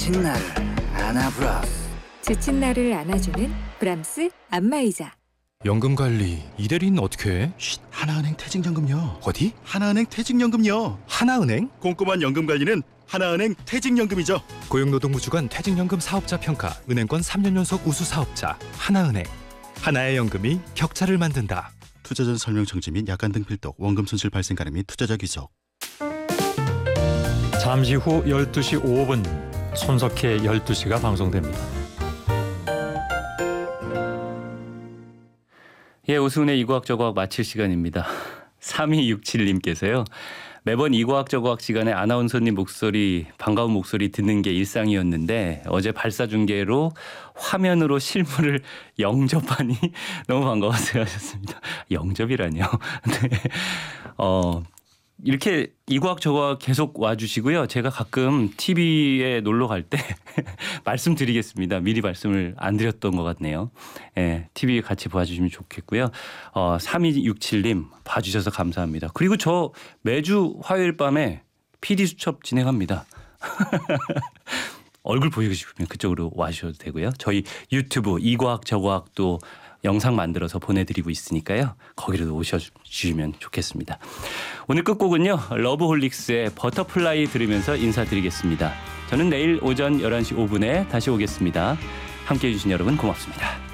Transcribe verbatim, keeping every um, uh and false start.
지친 나를 안아브라스. 지친 나를 안아주는 브람스 안마의자. 연금관리 이대리는 어떻게 해? 쉿, 하나은행 퇴직연금요. 어디? 하나은행 퇴직연금요. 하나은행? 꼼꼼한 연금관리는 하나은행 퇴직연금이죠. 고용노동부주관 퇴직연금 사업자 평가 은행권 삼 년 연속 우수 사업자 하나은행. 하나의 연금이 격차를 만든다. 투자 전 설명 정지 및 약관 등 필독, 원금 손실 발생 가능 및 투자자 귀속. 잠시 후 열두 시 오 분 손석희의 열두 시가 방송됩니다. 예, 오승훈의 이과학 저과학 마칠 시간입니다. 삼이육칠 님께서요. 매번 이과학 저과학 시간에 아나운서님 목소리, 반가운 목소리 듣는 게 일상이었는데 어제 발사중계로 화면으로 실물을 영접하니 너무 반가웠어요 하셨습니다. 영접이라뇨. 네. 어, 이렇게 이과학 저과학 계속 와주시고요. 제가 가끔 티비에 놀러 갈 때 말씀드리겠습니다. 미리 말씀을 안 드렸던 것 같네요. 예, 티비 같이 봐주시면 좋겠고요. 어, 삼이육칠 님 봐주셔서 감사합니다. 그리고 저 매주 화요일 밤에 피디 수첩 진행합니다. 얼굴 보이고 싶으면 그쪽으로 와주셔도 되고요. 저희 유튜브 이과학 저과학도 영상 만들어서 보내드리고 있으니까요. 거기로 오셔주시면 좋겠습니다. 오늘 끝곡은요. 러브홀릭스의 버터플라이 들으면서 인사드리겠습니다. 저는 내일 오전 열한 시 오 분에 다시 오겠습니다. 함께해 주신 여러분 고맙습니다.